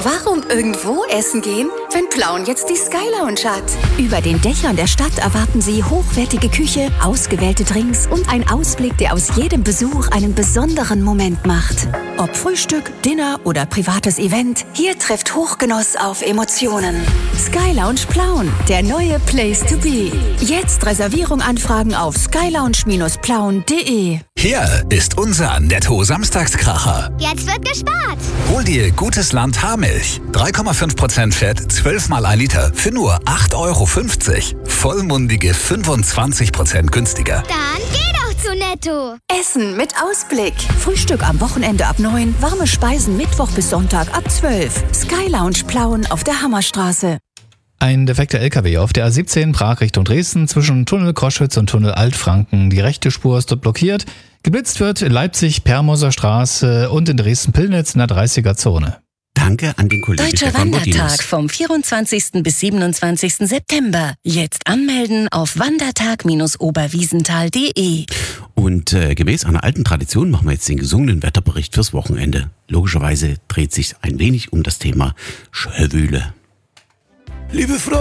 Warum irgendwo essen gehen, wenn Plauen jetzt die Sky Lounge hat? Über den Dächern der Stadt erwarten Sie hochwertige Küche, ausgewählte Drinks und ein Ausblick, der aus jedem Besuch einen besonderen Moment macht. Ob Frühstück, Dinner oder privates Event, hier trifft Hochgenuss auf Emotionen. Sky Lounge Plauen, der neue Place to be. Jetzt Reservierung anfragen auf skylounge-plauen.de. Hier ist unser Netto-Samstagskracher. Jetzt wird gespart. Hol dir Gutes Land Haarmilch. 3,5% Fett, 12 mal 1 Liter für nur 8,50 €. Vollmundige 25% günstiger. Dann geh doch zu Netto. Essen mit Ausblick. Frühstück am Wochenende ab 9, warme Speisen Mittwoch bis Sonntag ab 12. Sky Lounge Plauen auf der Hammerstraße. Ein defekter LKW auf der A17 Prag Richtung Dresden zwischen Tunnel Kroschwitz und Tunnel Altfranken. Die rechte Spur ist dort blockiert. Geblitzt wird in Leipzig Permoser Straße und in Dresden-Pillnitz in der 30er-Zone. Danke an den Kollegen Deutscher Stefan Wandertag Martinus. vom 24. bis 27. September. Jetzt anmelden auf wandertag-oberwiesenthal.de. Und gemäß einer alten Tradition machen wir jetzt den gesungenen Wetterbericht fürs Wochenende. Logischerweise dreht sich ein wenig um das Thema Schöllwühle. Liebe Frau